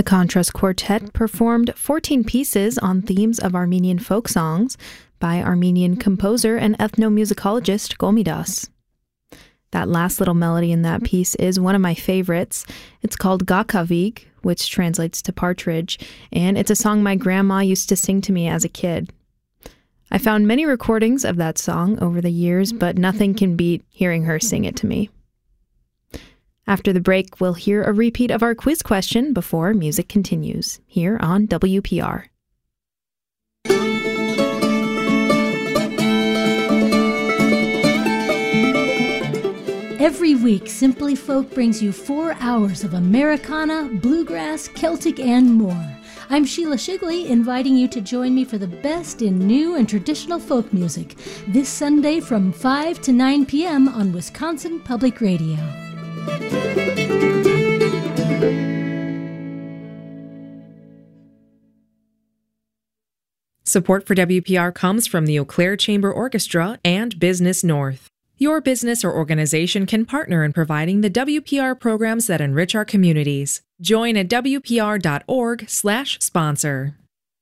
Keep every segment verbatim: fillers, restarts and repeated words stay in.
The Contrast Quartet performed fourteen pieces on themes of Armenian folk songs by Armenian composer and ethnomusicologist Gomidas. That last little melody in that piece is one of my favorites. It's called Gakavig, which translates to partridge, and it's a song my grandma used to sing to me as a kid. I found many recordings of that song over the years, but nothing can beat hearing her sing it to me. After the break, we'll hear a repeat of our quiz question before music continues, here on W P R. Every week, Simply Folk brings you four hours of Americana, bluegrass, Celtic, and more. I'm Sheila Shigley, inviting you to join me for the best in new and traditional folk music this Sunday from five to nine p.m. on Wisconsin Public Radio. Support for W P R comes from the Eau Claire Chamber Orchestra and Business North. Your business or organization can partner in providing the W P R programs that enrich our communities. Join at W P R dot org slash sponsor.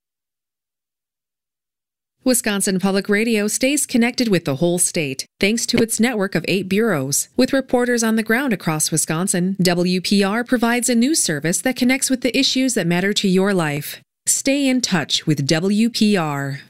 Wisconsin Public Radio stays connected with the whole state, thanks to its network of eight bureaus. With reporters on the ground across Wisconsin, W P R provides a news service that connects with the issues that matter to your life. Stay in touch with W P R.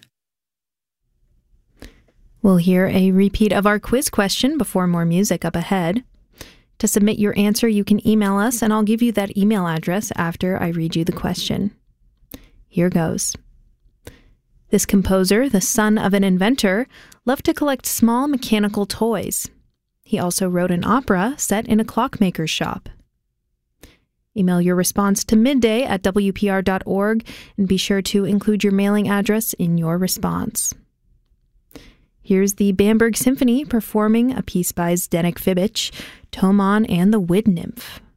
We'll hear a repeat of our quiz question before more music up ahead. To submit your answer, you can email us, and I'll give you that email address after I read you the question. Here goes. This composer, the son of an inventor, loved to collect small mechanical toys. He also wrote an opera set in a clockmaker's shop. Email your response to midday at W P R dot org, and be sure to include your mailing address in your response. Here's the Bamberg Symphony performing a piece by Zdenek Fibic, Tomon and the Wood Nymph.